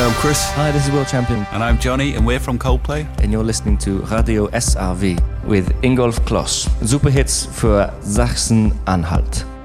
I'm Chris. Hi, this is World Champion. And I'm Johnny, and we're from Coldplay. And you're listening to Radio SRW with Ingolf Kloss. Super Hits für Sachsen-Anhalt.